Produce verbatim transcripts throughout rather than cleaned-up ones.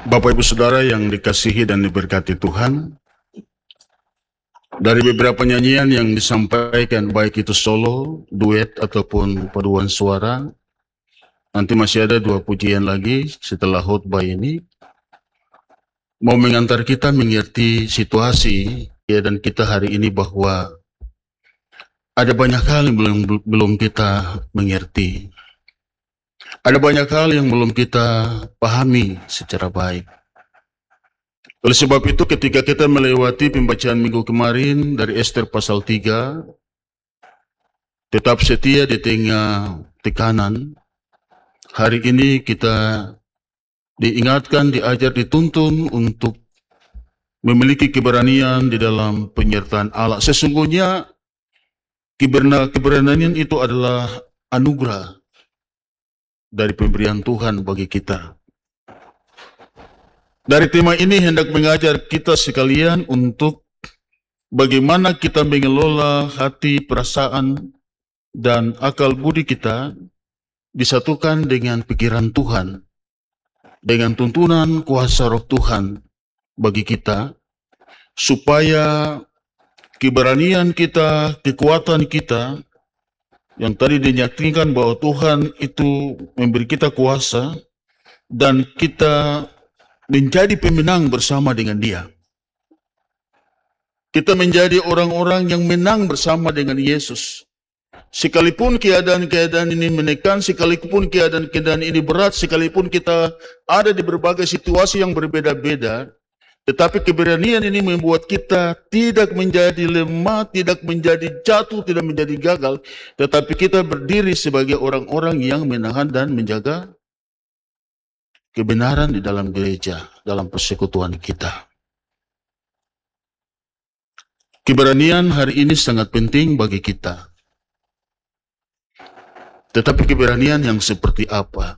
Bapak Ibu Saudara yang dikasihi dan diberkati Tuhan, dari beberapa nyanyian yang disampaikan, baik itu solo, duet, ataupun paduan suara, nanti masih ada dua pujian lagi setelah khotbah ini, mau mengantar kita mengerti situasi ya, dan kita hari ini bahwa ada banyak hal yang belum belum kita mengerti. Ada banyak hal yang belum kita pahami secara baik. Oleh sebab itu, ketika kita melewati pembacaan minggu kemarin dari Ester pasal tiga, tetap setia di tengah tekanan, hari ini kita diingatkan, diajar, dituntun untuk memiliki keberanian di dalam penyertaan Allah. Sesungguhnya keberanian itu adalah anugerah dari pemberian Tuhan bagi kita. Dari tema ini hendak mengajar kita sekalian untuk bagaimana kita mengelola hati, perasaan, dan akal budi kita disatukan dengan pikiran Tuhan, dengan tuntunan kuasa roh Tuhan bagi kita, supaya keberanian kita, kekuatan kita, yang tadi dinyatakan bahwa Tuhan itu memberi kita kuasa, dan kita menjadi pemenang bersama dengan Dia. Kita menjadi orang-orang yang menang bersama dengan Yesus. Sekalipun keadaan-keadaan ini menekan, sekalipun keadaan-keadaan ini berat, sekalipun kita ada di berbagai situasi yang berbeda-beda, tetapi keberanian ini membuat kita tidak menjadi lemah, tidak menjadi jatuh, tidak menjadi gagal, tetapi kita berdiri sebagai orang-orang yang menahan dan menjaga kebenaran di dalam gereja, dalam persekutuan kita. Keberanian hari ini sangat penting bagi kita. Tetapi keberanian yang seperti apa?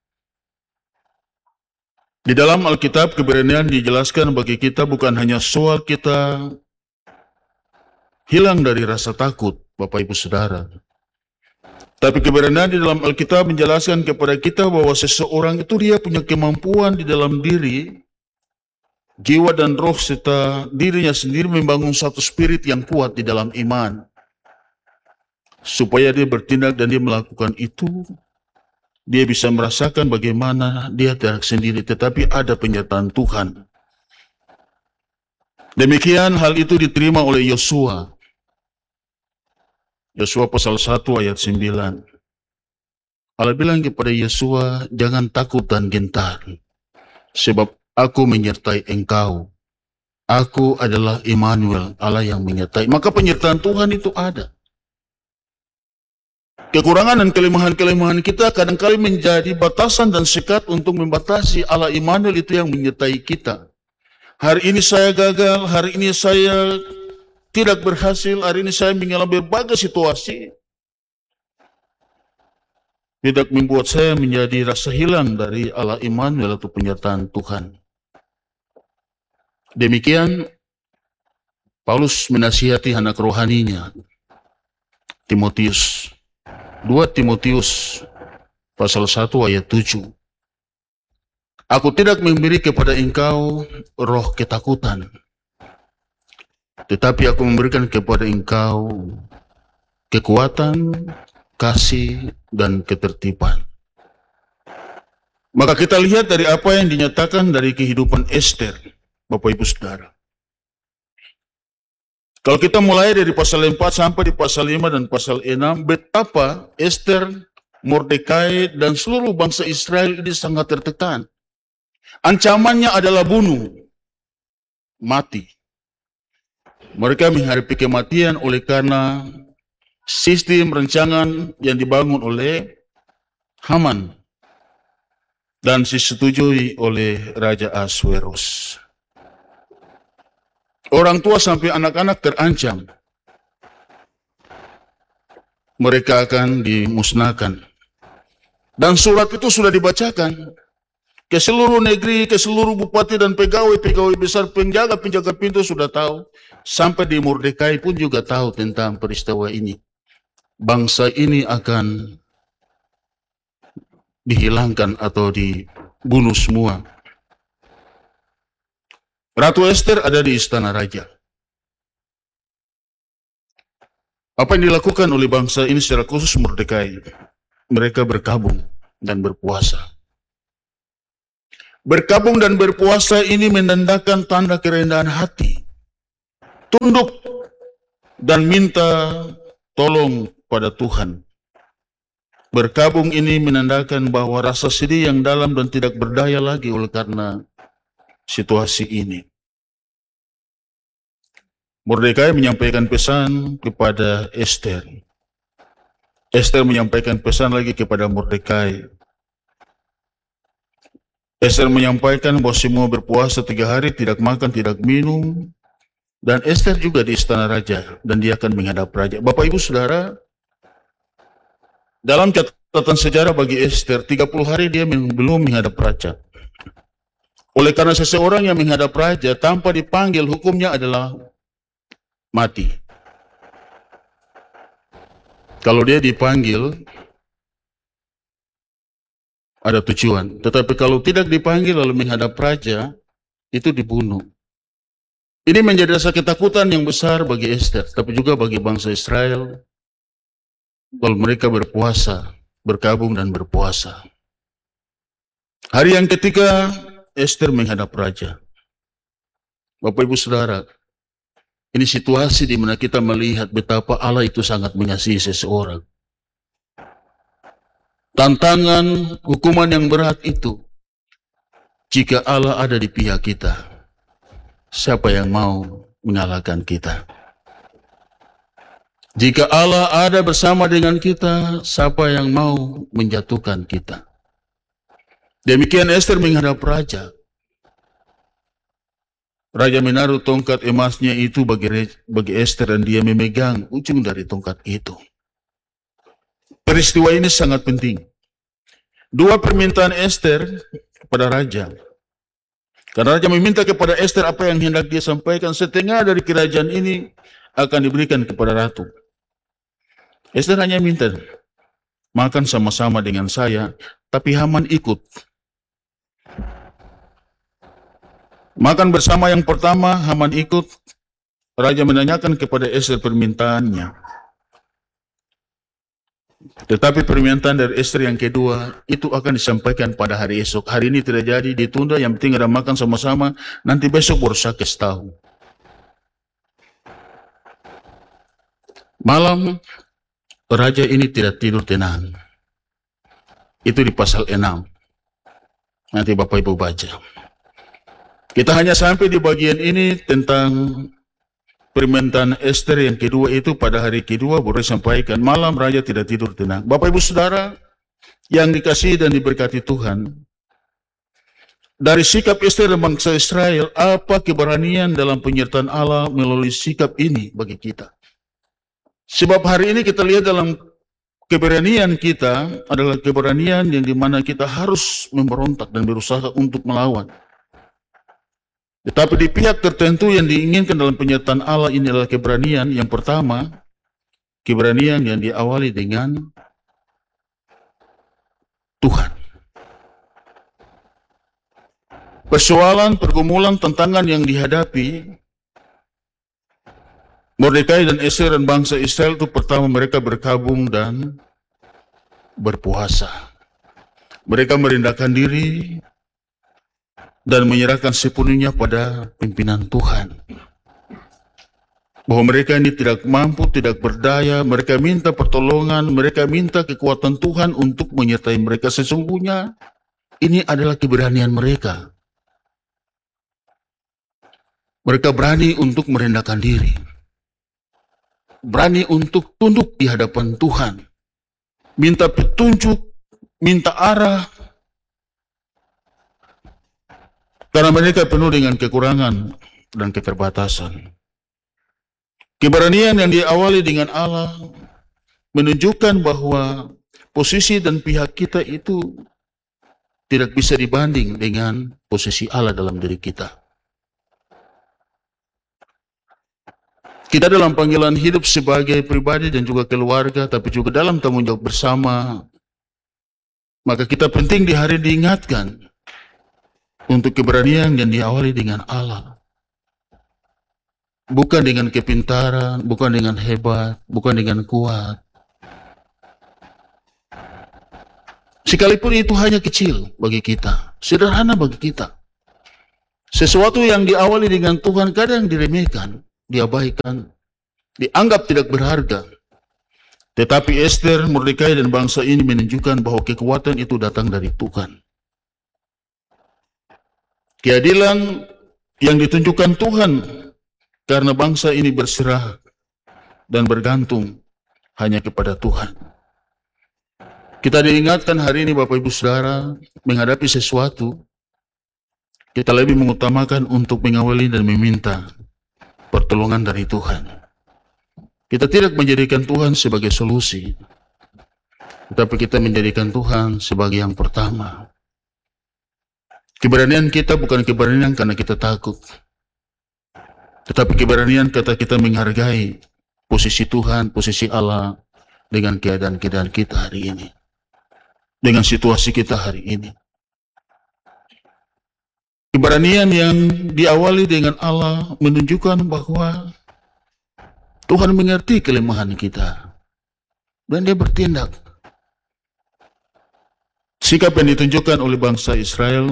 Di dalam Alkitab, keberanian dijelaskan bagi kita bukan hanya soal kita hilang dari rasa takut, Bapak Ibu Saudara. Tapi keberanian di dalam Alkitab menjelaskan kepada kita bahwa seseorang itu dia punya kemampuan di dalam diri, jiwa dan roh serta dirinya sendiri membangun satu spirit yang kuat di dalam iman. Supaya dia bertindak dan dia melakukan itu, dia bisa merasakan bagaimana dia tidak sendiri, tetapi ada penyertaan Tuhan. Demikian hal itu diterima oleh Yosua. Yosua pasal satu ayat sembilan. Allah bilang kepada Yosua, jangan takut dan gentar, sebab aku menyertai engkau. Aku adalah Immanuel, Allah yang menyertai. Maka penyertaan Tuhan itu ada. Kekurangan dan kelemahan-kelemahan kita kadang-kali menjadi batasan dan sekat untuk membatasi Allah Immanuel itu yang menyertai kita. Hari ini saya gagal, hari ini saya tidak berhasil, hari ini saya mengalami berbagai situasi. Tidak membuat saya menjadi rasa hilang dari Allah Immanuel atau penyertaan Tuhan. Demikian Paulus menasihati anak rohaninya, Timotius. dua Timotius pasal satu ayat tujuh. Aku tidak memberi kepada engkau roh ketakutan, tetapi aku memberikan kepada engkau kekuatan, kasih, dan ketertiban. Maka kita lihat dari apa yang dinyatakan dari kehidupan Ester, Bapak Ibu Saudara. Kalau kita mulai dari pasal empat sampai di pasal lima dan pasal enam, betapa Ester, Mordekai, dan seluruh bangsa Israel ini sangat tertekan. Ancamannya adalah bunuh, mati. Mereka menghadapi kematian oleh karena sistem rancangan yang dibangun oleh Haman dan disetujui oleh Raja Ahasweros. Orang tua sampai anak-anak terancam. Mereka akan dimusnahkan. Dan surat itu sudah dibacakan ke seluruh negeri, ke seluruh bupati dan pegawai-pegawai besar, penjaga-penjaga pintu sudah tahu. Sampai di Mordekai pun juga tahu tentang peristiwa ini. Bangsa ini akan dihilangkan atau dibunuh semua. Ratu Esther ada di istana raja. Apa yang dilakukan oleh bangsa ini secara khusus Mordekai? Mereka berkabung dan berpuasa. Berkabung dan berpuasa ini menandakan tanda kerendahan hati. Tunduk dan minta tolong pada Tuhan. Berkabung ini menandakan bahwa rasa sedih yang dalam dan tidak berdaya lagi oleh karena situasi ini. Mordekai menyampaikan pesan kepada Esther. Esther menyampaikan pesan lagi kepada Mordekai. Esther menyampaikan bahwa semua berpuasa tiga hari, tidak makan, tidak minum. Dan Esther juga di istana raja, dan dia akan menghadap raja. Bapak Ibu Saudara, dalam catatan sejarah bagi Esther, tiga puluh hari dia belum menghadap raja. Oleh karena seseorang yang menghadap raja tanpa dipanggil, hukumnya adalah mati. Kalau dia dipanggil, ada tujuan. Tetapi kalau tidak dipanggil lalu menghadap raja, itu dibunuh. Ini menjadi rasa ketakutan yang besar bagi Esther, tapi juga bagi bangsa Israel. Kalau mereka berpuasa, berkabung dan berpuasa. Hari yang ketiga, Esther menghadap raja. Bapak Ibu Saudara, ini situasi di mana kita melihat betapa Allah itu sangat mengasihi seseorang. Tantangan hukuman yang berat itu, jika Allah ada di pihak kita, siapa yang mau mengalahkan kita? Jika Allah ada bersama dengan kita, siapa yang mau menjatuhkan kita? Demikian Esther menghadap raja. Raja menaruh tongkat emasnya itu bagi, bagi Esther dan dia memegang ujung dari tongkat itu. Peristiwa ini sangat penting. Dua permintaan Esther kepada raja. Karena raja meminta kepada Esther apa yang hendak dia sampaikan, setengah dari kerajaan ini akan diberikan kepada ratu. Esther hanya minta, makan sama-sama dengan saya, tapi Haman ikut. Makan bersama yang pertama, Haman ikut. Raja menanyakan kepada Esther permintaannya. Tetapi permintaan dari Esther yang kedua, itu akan disampaikan pada hari esok. Hari ini tidak jadi, ditunda, yang penting ada makan sama-sama, nanti besok baru saya kasih tahu. Malam, raja ini tidak tidur tenang. Itu di pasal enam. Nanti Bapak Ibu baca. Kita hanya sampai di bagian ini tentang permintaan Esther yang kedua itu pada hari kedua baru disampaikan. Malam raja tidak tidur tenang. Bapak Ibu Saudara yang dikasihi dan diberkati Tuhan, dari sikap Esther dan bangsa Israel, apa keberanian dalam penyertaan Allah melalui sikap ini bagi kita? Sebab hari ini kita lihat dalam keberanian kita adalah keberanian yang dimana kita harus memberontak dan berusaha untuk melawan. Tetapi di pihak tertentu yang diinginkan dalam penyertaan Allah ini adalah keberanian yang pertama, keberanian yang diawali dengan Tuhan. Persoalan, pergumulan, tantangan yang dihadapi Mordekai dan Esther dan bangsa Israel itu pertama mereka berkabung dan berpuasa. Mereka merendahkan diri dan menyerahkan sepenuhnya pada pimpinan Tuhan. Bahwa mereka ini tidak mampu, tidak berdaya, mereka minta pertolongan, mereka minta kekuatan Tuhan untuk menyertai mereka. Sesungguhnya ini adalah keberanian mereka. Mereka berani untuk merendahkan diri. Berani untuk tunduk di hadapan Tuhan. Minta petunjuk, minta arah. Karena mereka penuh dengan kekurangan dan keterbatasan. Keberanian yang diawali dengan Allah menunjukkan bahwa posisi dan pihak kita itu tidak bisa dibanding dengan posisi Allah dalam diri kita. Kita dalam panggilan hidup sebagai pribadi dan juga keluarga, tapi juga dalam tanggung jawab bersama. Maka kita penting di hari diingatkan untuk keberanian yang diawali dengan Allah. bukan dengan kepintaran, bukan dengan hebat, bukan dengan kuat. Sekalipun itu hanya kecil bagi kita, sederhana bagi kita. Sesuatu yang diawali dengan Tuhan kadang diremehkan, diabaikan, dianggap tidak berharga. Tetapi Esther, Mordekai, dan bangsa ini menunjukkan bahwa kekuatan itu datang dari Tuhan. Keadilan yang ditunjukkan Tuhan karena bangsa ini berserah dan bergantung hanya kepada Tuhan. Kita diingatkan hari ini Bapak Ibu Saudara, menghadapi sesuatu, kita lebih mengutamakan untuk mengawali dan meminta pertolongan dari Tuhan. Kita tidak menjadikan Tuhan sebagai solusi, tetapi kita menjadikan Tuhan sebagai yang pertama. Keberanian kita bukan keberanian karena kita takut, tetapi keberanian kata kita menghargai posisi Tuhan, posisi Allah dengan keadaan-keadaan kita hari ini, dengan situasi kita hari ini. Keberanian yang diawali dengan Allah menunjukkan bahwa Tuhan mengerti kelemahan kita dan Dia bertindak. Sikap yang ditunjukkan oleh bangsa Israel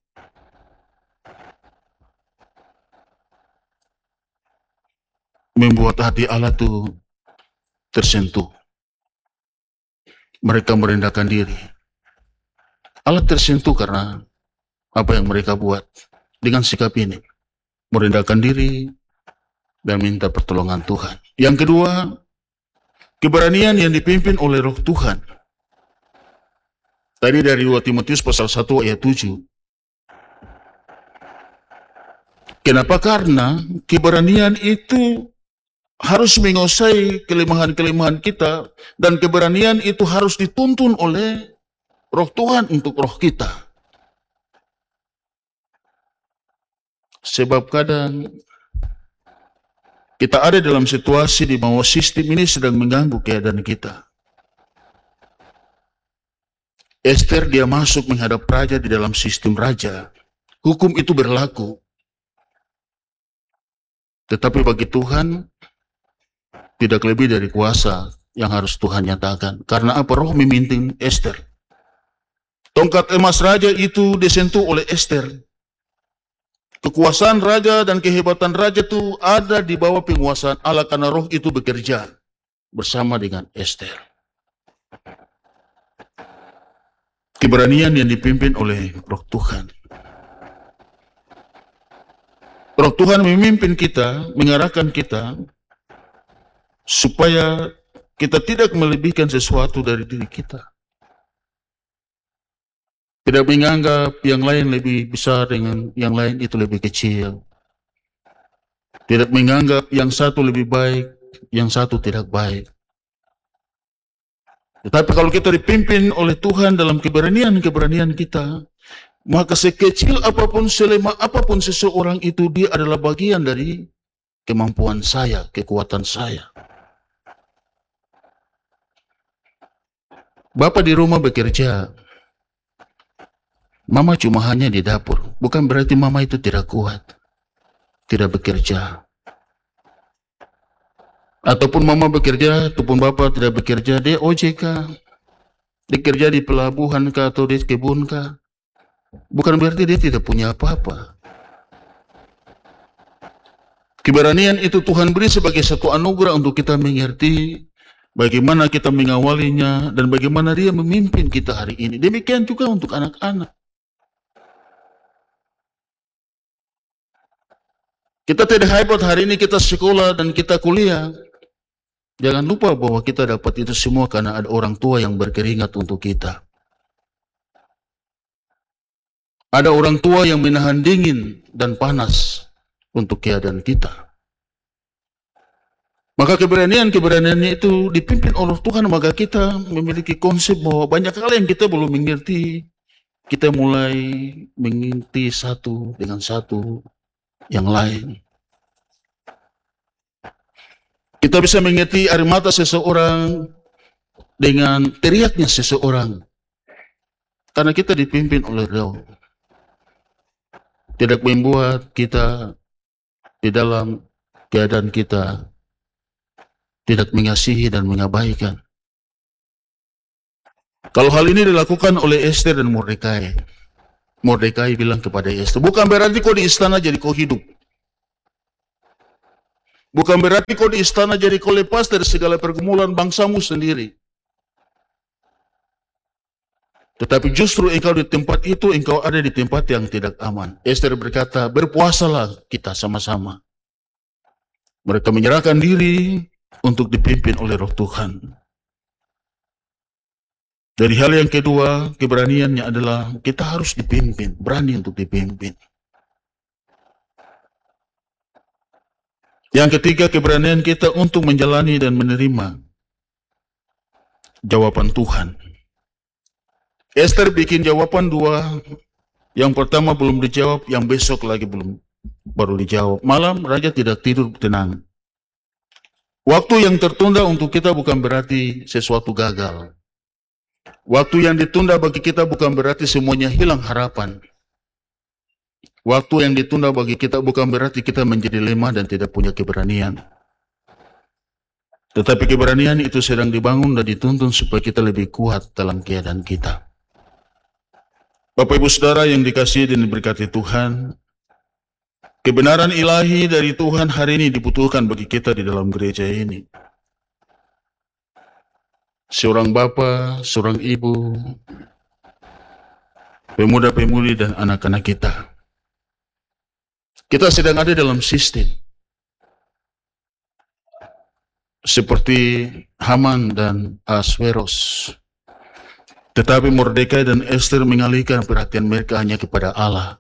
membuat hati Allah itu tersentuh. Mereka merendahkan diri. Allah tersentuh karena apa yang mereka buat dengan sikap ini, merendahkan diri dan minta pertolongan Tuhan. Yang kedua, keberanian yang dipimpin oleh Roh Tuhan. Tadi dari dua Timotius pasal satu ayat tujuh. Kenapa? Karena keberanian itu harus menguasai kelemahan-kelemahan kita, dan keberanian itu harus dituntun oleh Roh Tuhan untuk roh kita. Sebab kadang kita ada dalam situasi di bawah sistem ini sedang mengganggu keadaan kita. Esther dia masuk menghadap raja di dalam sistem raja. Hukum itu berlaku. Tetapi bagi Tuhan, tidak lebih dari kuasa yang harus Tuhan nyatakan. Karena apa? Roh memimpin Esther. Tongkat emas raja itu disentuh oleh Esther. Kekuasaan raja dan kehebatan raja itu ada di bawah penguasaan Allah karena roh itu bekerja bersama dengan Esther. Keberanian yang dipimpin oleh Roh Tuhan. Roh Tuhan memimpin kita, mengarahkan kita supaya kita tidak melebihkan sesuatu dari diri kita. Tidak menganggap yang lain lebih besar dengan yang lain itu lebih kecil. Tidak menganggap yang satu lebih baik, yang satu tidak baik. Tetapi kalau kita dipimpin oleh Tuhan dalam keberanian-keberanian kita, maka sekecil apapun, selemah apapun seseorang itu, dia adalah bagian dari kemampuan saya, kekuatan saya. Bapak di rumah bekerja, mama cuma hanya di dapur. Bukan berarti mama itu tidak kuat, tidak bekerja. Ataupun mama bekerja, ataupun bapak tidak bekerja, dia O J K, bekerja di pelabuhan kah atau di kebun kah. Bukan berarti dia tidak punya apa-apa. Keberanian itu Tuhan beri sebagai satu anugerah untuk kita mengerti bagaimana kita mengawalinya dan bagaimana Dia memimpin kita hari ini. Demikian juga untuk anak-anak. Kita tidak hebat hari ini, kita sekolah dan kita kuliah. Jangan lupa bahwa kita dapat itu semua karena ada orang tua yang berkeringat untuk kita. Ada orang tua yang menahan dingin dan panas untuk keadaan kita. Maka keberanian-keberanian itu dipimpin oleh Tuhan, maka kita memiliki konsep bahwa banyak hal yang kita belum mengerti. Kita mulai mengerti satu dengan satu yang lain. Kita bisa mengerti air mata seseorang dengan teriaknya seseorang. Karena kita dipimpin oleh Roh. Tidak membuat kita di dalam keadaan kita tidak mengasihi dan mengabaikan. Kalau hal ini dilakukan oleh Esther dan Mordekai, Mordekai bilang kepada Esther, bukan berarti kau di istana jadi kau hidup. Bukan berarti kau di istana jadi kau lepas dari segala pergumulan bangsamu sendiri. Tetapi justru engkau di tempat itu, engkau ada di tempat yang tidak aman. Esther berkata, berpuasalah kita sama-sama. Mereka menyerahkan diri untuk dipimpin oleh Roh Tuhan. Dari hal yang kedua, keberaniannya adalah kita harus dipimpin, berani untuk dipimpin. Yang ketiga, keberanian kita untuk menjalani dan menerima jawaban Tuhan. Esther bikin jawaban dua, yang pertama belum dijawab, yang besok lagi belum baru dijawab. Malam raja tidak tidur tenang. Waktu yang tertunda untuk kita bukan berarti sesuatu gagal. Waktu yang ditunda bagi kita bukan berarti semuanya hilang harapan. Waktu yang ditunda bagi kita bukan berarti kita menjadi lemah dan tidak punya keberanian. Tetapi keberanian itu sedang dibangun dan dituntun supaya kita lebih kuat dalam keadaan kita. Bapak Ibu Saudara yang dikasihi dan diberkati Tuhan, kebenaran ilahi dari Tuhan hari ini dibutuhkan bagi kita di dalam gereja ini. Seorang bapa, seorang ibu, pemuda-pemudi dan anak-anak kita. Kita sedang ada dalam sistem seperti Haman dan Ahasveros. Tetapi Mordekai dan Esther mengalihkan perhatian mereka hanya kepada Allah.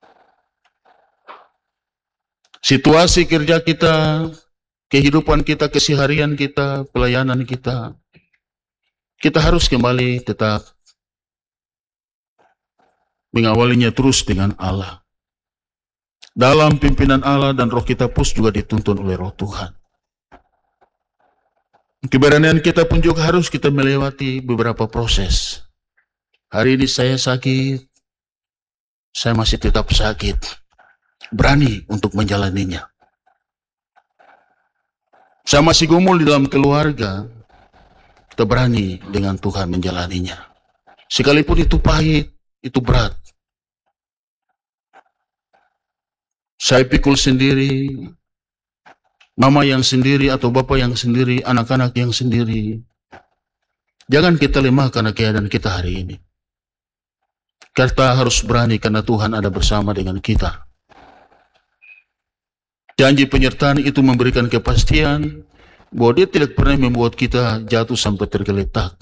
Situasi kerja kita, kehidupan kita, keseharian kita, pelayanan kita, kita harus kembali tetap mengawalinya terus dengan Allah. Dalam pimpinan Allah dan roh kita pun juga dituntun oleh roh Tuhan. Keberanian kita pun juga harus kita melewati beberapa proses. Hari ini saya sakit, saya masih tetap sakit. Berani untuk menjalaninya. Saya masih gumul di dalam keluarga, kita berani dengan Tuhan menjalaninya. Sekalipun itu pahit, itu berat. Saya pikul sendiri, mama yang sendiri atau bapak yang sendiri, anak-anak yang sendiri. Jangan kita lemah karena keadaan kita hari ini. Kita harus berani karena Tuhan ada bersama dengan kita. Janji penyertaan itu memberikan kepastian bahwa dia tidak pernah membuat kita jatuh sampai tergeletak.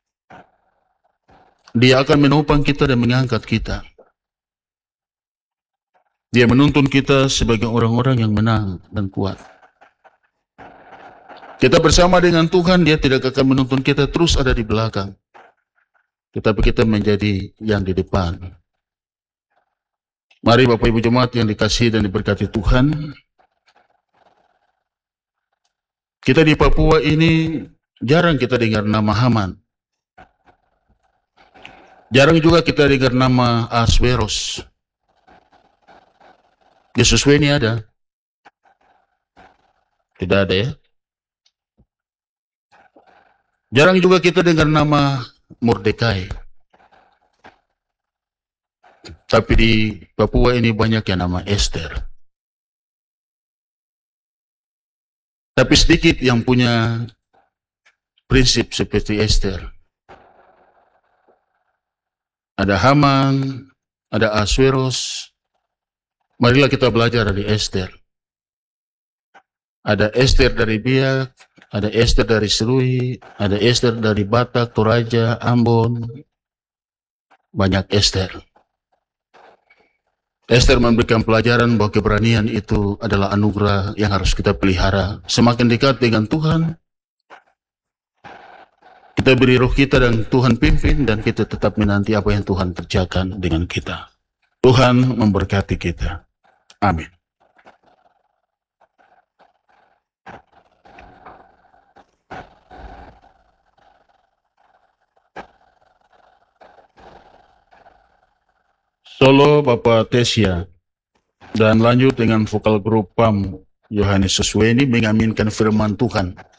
Dia akan menopang kita dan mengangkat kita. Dia menuntun kita sebagai orang-orang yang menang dan kuat. Kita bersama dengan Tuhan, dia tidak akan menuntun kita terus ada di belakang. Tetapi kita menjadi yang di depan. Mari Bapak Ibu Jemaat yang dikasihi dan diberkati Tuhan. Kita di Papua ini jarang kita dengar nama Haman. Jarang juga kita dengar nama Ahasveros. Yesus ini ada? Tidak ada ya? Jarang juga kita dengar nama Mordekai. Tapi di Papua ini banyak yang nama Esther. Tapi sedikit yang punya prinsip seperti Esther. Ada Haman, ada Ahasveros. Marilah kita belajar dari Esther. Ada Esther dari Biak, ada Esther dari Serui, ada Esther dari Batak, Toraja, Ambon. Banyak Esther. Esther memberikan pelajaran bahwa keberanian itu adalah anugerah yang harus kita pelihara. Semakin dekat dengan Tuhan, kita beri roh kita dan Tuhan pimpin, dan kita tetap menanti apa yang Tuhan kerjakan dengan kita. Tuhan memberkati kita. Amin. Solo Bapak Tesia, dan lanjut dengan vokal grup P A M Yohanes Susweni mengaminkan firman Tuhan.